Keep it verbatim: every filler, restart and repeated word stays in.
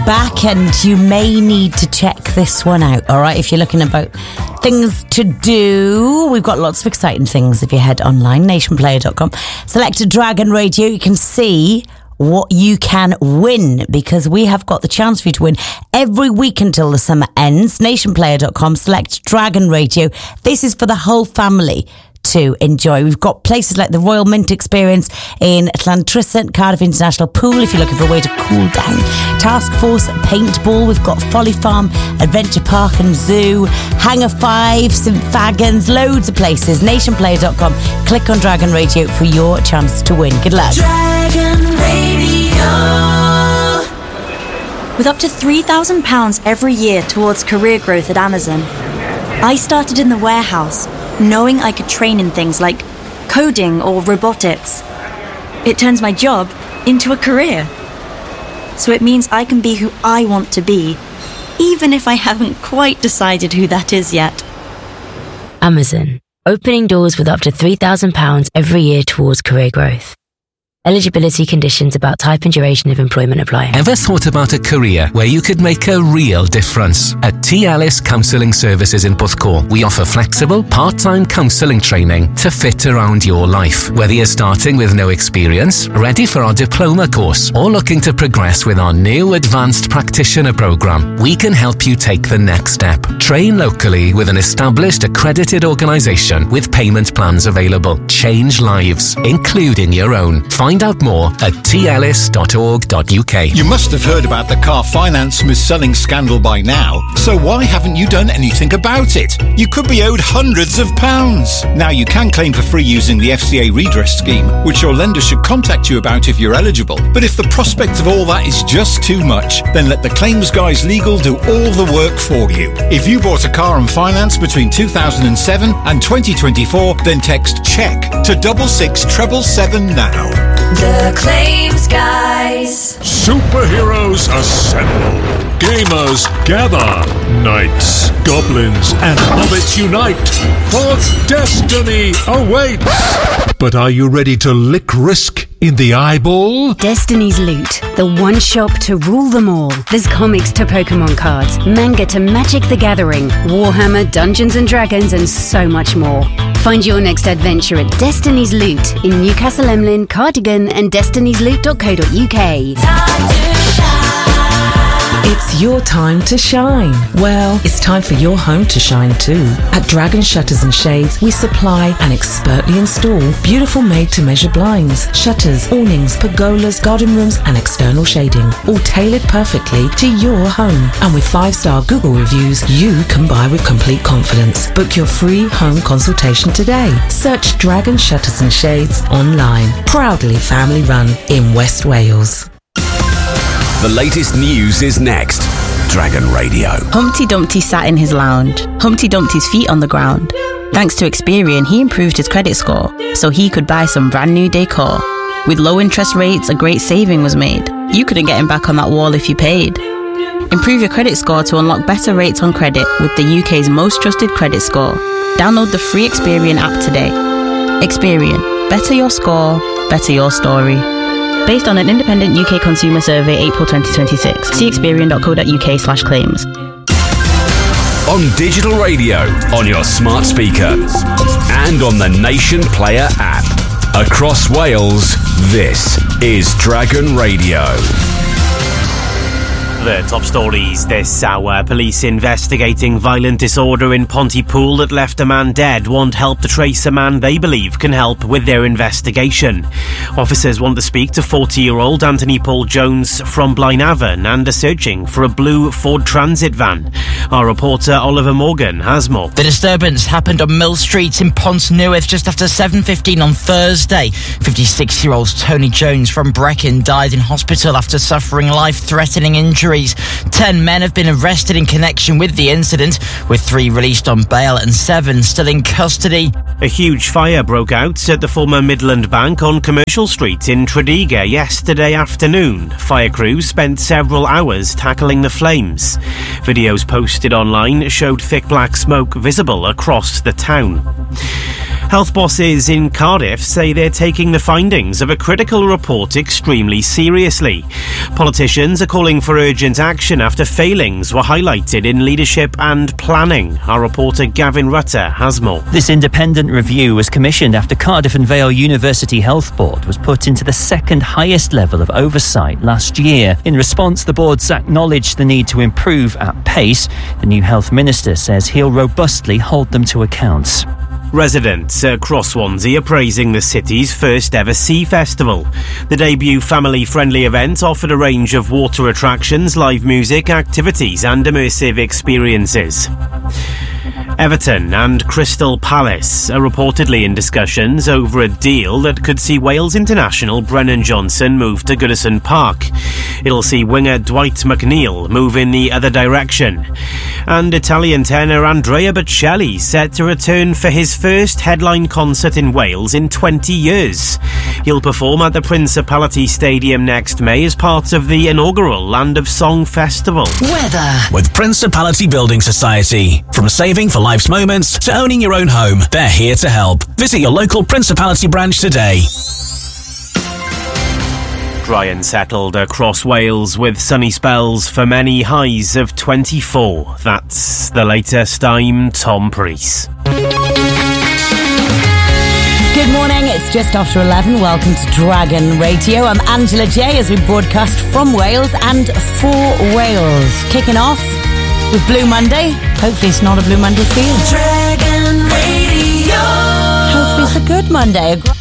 back, and you may need to check this one out, all right? If you're looking about things to do, we've got lots of exciting things. If you head online, nation player dot com, select Dragon Radio, you can see what you can win, because we have got the chance for you to win every week until the summer ends. nation player dot com, select Dragon Radio. This is for the whole family to enjoy. We've got places like the Royal Mint Experience in Llantrisant, Cardiff International Pool if you're looking for a way to cool down. Task Force Paintball, we've got Folly Farm, Adventure Park and Zoo, Hangar five, St Fagans, loads of places. nation player dot com. Click on Dragon Radio for your chance to win. Good luck. Dragon Radio. With up to three thousand pounds every year towards career growth at Amazon, I started in the warehouse, knowing I could train in things like coding or robotics. It turns my job into a career. So it means I can be who I want to be, even if I haven't quite decided who that is yet. Amazon, opening doors with up to three thousand pounds every year towards career growth. Eligibility conditions about type and duration of employment apply. Ever thought about a career where you could make a real difference? At T. Ellis Counselling Services in Porthcawl, we offer flexible, part-time counselling training to fit around your life. Whether you're starting with no experience, ready for our diploma course, or looking to progress with our new advanced practitioner programme, we can help you take the next step. Train locally with an established accredited organisation with payment plans available. Change lives, including your own. Find out more at t ellis dot org dot u k. You must have heard about the car finance mis-selling scandal by now, so why haven't you done anything about it? You could be owed hundreds of pounds. Now you can claim for free using the F C A redress scheme, which your lender should contact you about if you're eligible. But if the prospect of all that is just too much, then let the Claims Guys Legal do all the work for you. If you bought a car on finance between two thousand seven and twenty twenty-four, then text CHECK to double six treble seven now. The Claims Guys. Superheroes assemble. Gamers gather. Knights, goblins, and hobbits unite. For destiny awaits. But are you ready to lick risk in the eyeball? Destiny's Loot, the one shop to rule them all. There's comics to Pokemon cards, manga to Magic the Gathering, Warhammer, Dungeons and Dragons, and so much more. Find your next adventure at Destiny's Loot in Newcastle Emlyn, Cardigan, and destinies loot dot co dot u k. It's your time to shine. Well, it's time for your home to shine too. At Dragon Shutters and Shades, we supply and expertly install beautiful made-to-measure blinds, shutters, awnings, pergolas, garden rooms, and external shading, all tailored perfectly to your home. And with five-star Google reviews, you can buy with complete confidence. Book your free home consultation today. Search Dragon Shutters and Shades online. Proudly family-run in West Wales. The latest news is next. Dragon Radio. Humpty Dumpty sat in his lounge, Humpty Dumpty's feet on the ground. Thanks to Experian, he improved his credit score, so he could buy some brand new decor. With low interest rates, a great saving was made. You couldn't get him back on that wall if you paid. Improve your credit score to unlock better rates on credit with the U K's most trusted credit score. Download the free Experian app today. Experian. Better your score, better your story. Based on an independent U K consumer survey April twenty twenty-six. See experian dot co dot u k slash claims. On digital radio, on your smart speaker, and on the Nation Player app. Across Wales, this is Dragon Radio. The top stories this hour. Police investigating violent disorder in Pontypool that left a man dead want help to trace a man they believe can help with their investigation. Officers want to speak to forty-year-old Anthony Paul Jones from Blaenavon and are searching for a blue Ford Transit van. Our reporter Oliver Morgan has more. The disturbance happened on Mill Street in Pontynewydd just after seven fifteen on Thursday. fifty-six-year-old Tony Jones from Brecon died in hospital after suffering life-threatening injuries. Ten men have been arrested in connection with the incident, with three released on bail and seven still in custody. A huge fire broke out at the former Midland Bank on Commercial Street in Tredegar yesterday afternoon. Fire crews spent several hours tackling the flames. Videos posted online showed thick black smoke visible across the town. Health bosses in Cardiff say they're taking the findings of a critical report extremely seriously. Politicians are calling for urgent action after failings were highlighted in leadership and planning. Our reporter Gavin Rutter has more. This independent review was commissioned after Cardiff and Vale University Health Board was put into the second highest level of oversight last year. In response, the boards acknowledged the need to improve at pace. The new health minister says he'll robustly hold them to account. Residents across Swansea are praising the city's first ever Sea Festival. The debut family-friendly event offered a range of water attractions, live music, activities and immersive experiences. Everton and Crystal Palace are reportedly in discussions over a deal that could see Wales international Brennan Johnson move to Goodison Park. It'll see winger Dwight McNeil move in the other direction. And Italian tenor Andrea Bocelli set to return for his first headline concert in Wales in twenty years. He'll perform at the Principality Stadium next May as part of the inaugural Land of Song Festival. Weather with Principality Building Society. From saving for life's moments to owning your own home, they're here to help. Visit your local Principality branch today. Dry and settled across Wales with sunny spells for many, highs of twenty-four. That's the latest. I'm Tom Preece. Good morning, it's just after eleven. Welcome to Dragon Radio. I'm Angela J as we broadcast from Wales and for Wales. Kicking off with Blue Monday. Hopefully it's not a Blue Monday for you. Dragon Radio. Hopefully it's a good Monday.